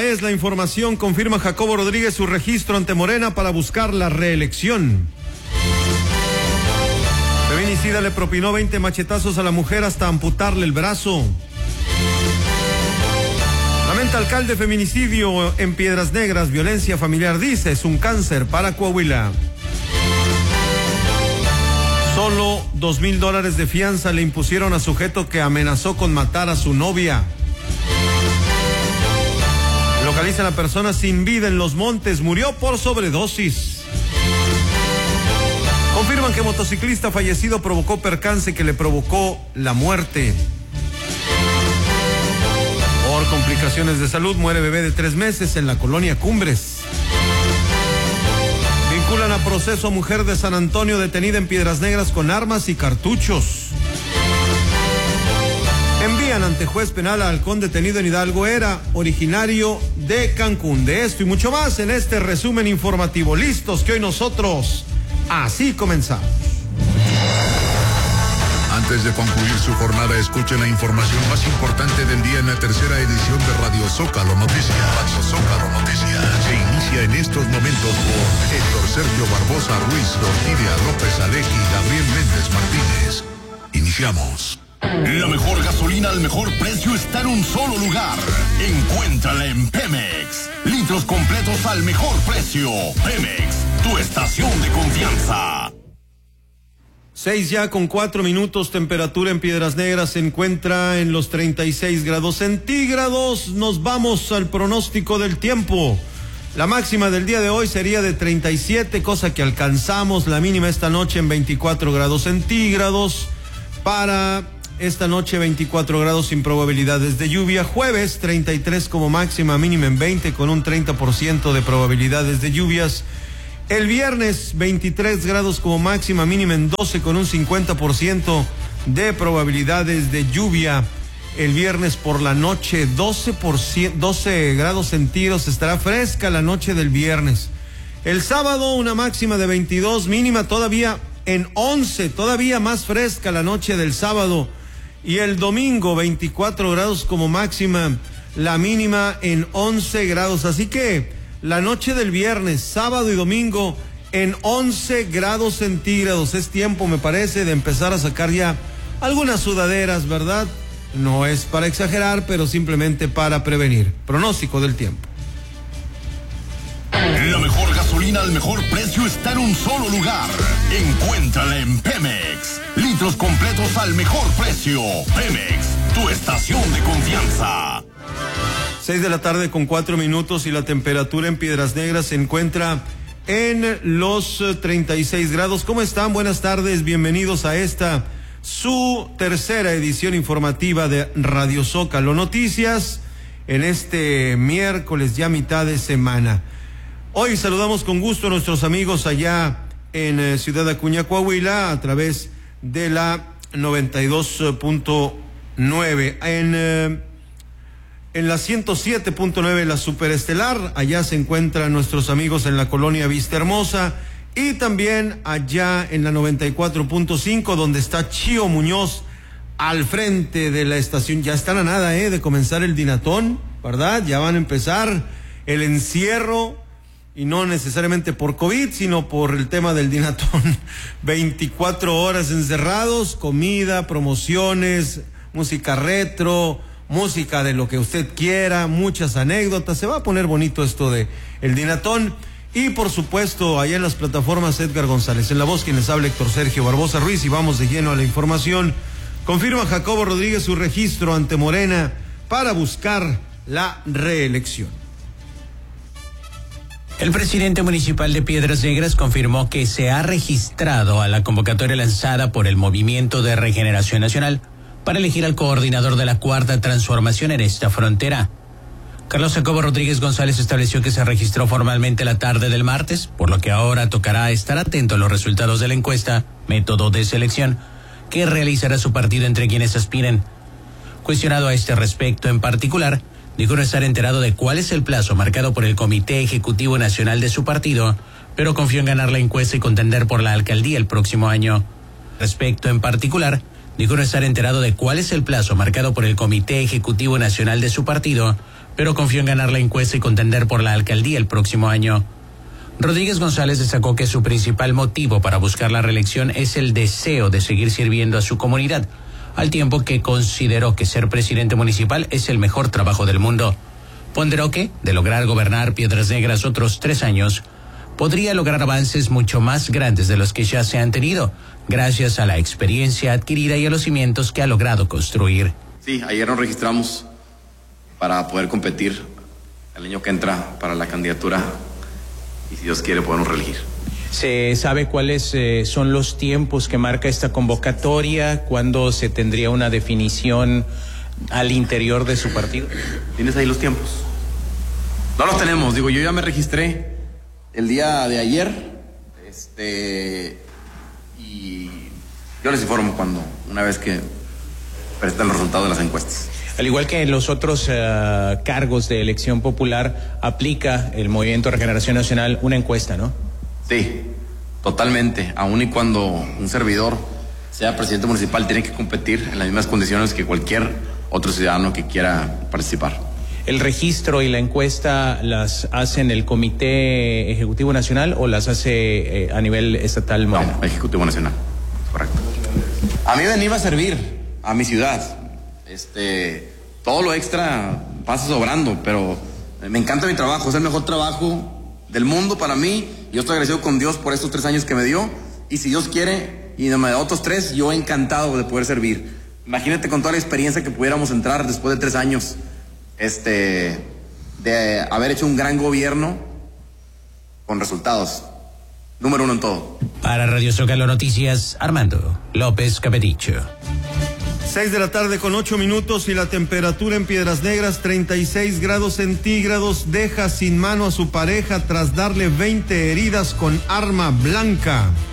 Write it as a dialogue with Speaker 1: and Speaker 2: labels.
Speaker 1: Es la información, confirma Jacobo Rodríguez su registro ante Morena para buscar la reelección. Feminicida le propinó 20 machetazos a la mujer hasta amputarle el brazo. Lamenta alcalde feminicidio en Piedras Negras, violencia familiar dice es un cáncer para Coahuila. Solo $2,000 de fianza le impusieron a sujeto que amenazó con matar a su novia. Localizan a persona sin vida en Los Montes, murió por sobredosis. Confirman que motociclista fallecido provocó percance que le provocó la muerte. Por complicaciones de salud muere bebé de 3 meses en la colonia Cumbres. Vinculan a proceso a mujer de San Antonio detenida en Piedras Negras con armas y cartuchos. Envían ante juez penal al halcón detenido en Hidalgo, era originario de Cancún. De esto y mucho más en este resumen informativo. Listos que hoy nosotros así comenzamos.
Speaker 2: Antes de concluir su jornada, escuchen la información más importante del día en la tercera edición de Radio Zócalo Noticias. Radio Zócalo Noticias se inicia en estos momentos por Héctor Sergio Barbosa Ruiz, Ortilia López Alej y Gabriel Méndez Martínez. Iniciamos.
Speaker 3: La mejor gasolina al mejor precio está en un solo lugar. Encuéntrala en Pemex. Litros completos al mejor precio. Pemex, tu estación de confianza.
Speaker 1: 6:04, temperatura en Piedras Negras se encuentra en los 36 grados centígrados. Nos vamos al pronóstico del tiempo. La máxima del día de hoy sería de 37, cosa que alcanzamos. La mínima esta noche en 24 grados centígrados. Para esta noche 24 grados sin probabilidades de lluvia. Jueves 33 como máxima, mínima en 20 con un 30% de probabilidades de lluvias. El viernes 23 grados como máxima, mínima en 12 con un 50% de probabilidades de lluvia. El viernes por la noche 12 grados centígrados, estará fresca la noche del viernes. El sábado una máxima de 22, mínima todavía en 11, todavía más fresca la noche del sábado. Y el domingo 24 grados como máxima, la mínima en 11 grados. Así que la noche del viernes, sábado y domingo en 11 grados centígrados. Es tiempo, me parece, de empezar a sacar ya algunas sudaderas, ¿verdad? No es para exagerar, pero simplemente para prevenir. Pronóstico del tiempo.
Speaker 3: La mejor gasolina al mejor precio está en un solo lugar. Encuéntrala en Pemex. Litros completos al mejor precio. Pemex, tu estación de confianza.
Speaker 1: 6:04 y la temperatura en Piedras Negras se encuentra en los 36 grados. ¿Cómo están? Buenas tardes, bienvenidos a esta, su tercera edición informativa de Radio Zócalo Noticias, en este miércoles ya mitad de semana. Hoy saludamos con gusto a nuestros amigos allá en Ciudad Acuña, Coahuila, a través de la 92.9. En la 107.9 la Superestelar, allá se encuentran nuestros amigos en la colonia Vista Hermosa, y también allá en la 94.5 donde está Chío Muñoz al frente de la estación. Ya están a nada de comenzar el Dinatón, ¿verdad? Ya van a empezar el encierro, y no necesariamente por COVID, sino por el tema del Dinatón. 24 horas encerrados, comida, promociones, música retro, música de lo que usted quiera, muchas anécdotas. Se va a poner bonito esto de el Dinatón. Y por supuesto, allá en las plataformas Edgar González. En la voz quien les habla, Héctor Sergio Barbosa Ruiz, y vamos de lleno a la información. Confirma Jacobo Rodríguez su registro ante Morena para buscar la reelección.
Speaker 4: El presidente municipal de Piedras Negras confirmó que se ha registrado a la convocatoria lanzada por el Movimiento de Regeneración Nacional para elegir al coordinador de la Cuarta Transformación en esta frontera. Carlos Jacobo Rodríguez González estableció que se registró formalmente la tarde del martes, por lo que ahora tocará estar atento a los resultados de la encuesta, método de selección, que realizará su partido entre quienes aspiren. Cuestionado a este respecto en particular, dijo no estar enterado de cuál es el plazo marcado por el Comité Ejecutivo Nacional de su partido, pero confió en ganar la encuesta y contender por la alcaldía el próximo año. Respecto en particular, dijo no estar enterado de cuál es el plazo marcado por el Comité Ejecutivo Nacional de su partido, pero confió en ganar la encuesta y contender por la alcaldía el próximo año. Rodríguez González destacó que su principal motivo para buscar la reelección es el deseo de seguir sirviendo a su comunidad, al tiempo que consideró que ser presidente municipal es el mejor trabajo del mundo. Ponderó que, de lograr gobernar Piedras Negras otros 3 años, podría lograr avances mucho más grandes de los que ya se han tenido, gracias a la experiencia adquirida y a los cimientos que ha logrado construir.
Speaker 5: Sí, ayer nos registramos para poder competir el año que entra para la candidatura y si Dios quiere podemos reelegir.
Speaker 6: ¿Se sabe cuáles son los tiempos que marca esta convocatoria? ¿Cuándo se tendría una definición al interior de su partido?
Speaker 5: ¿Tienes ahí los tiempos? No los tenemos, yo ya me registré el día de ayer, y yo les informo una vez que presenten los resultados de las encuestas.
Speaker 6: Al igual que en los otros cargos de elección popular, aplica el Movimiento Regeneración Nacional una encuesta, ¿no?
Speaker 5: Sí, totalmente. Aun y cuando un servidor sea presidente municipal, tiene que competir en las mismas condiciones que cualquier otro ciudadano que quiera participar.
Speaker 6: ¿El registro y la encuesta las hacen el Comité Ejecutivo Nacional o las hace a nivel estatal, Morena?
Speaker 5: No, Ejecutivo Nacional, correcto. A mí me iba a servir a mi ciudad. Todo lo extra pasa sobrando, pero me encanta mi trabajo, es el mejor trabajo del mundo para mí. Yo estoy agradecido con Dios por estos 3 años que me dio, y si Dios quiere y me da otros 3, yo encantado de poder servir. Imagínate con toda la experiencia que pudiéramos entrar después de 3 años, de haber hecho un gran gobierno con resultados. Número 1 en todo.
Speaker 4: Para Radio Zócalo Noticias, Armando López Capedicho.
Speaker 1: 6 de la tarde con 8 minutos y la temperatura en Piedras Negras 36 grados centígrados. Deja sin mano a su pareja tras darle 20 heridas con arma blanca.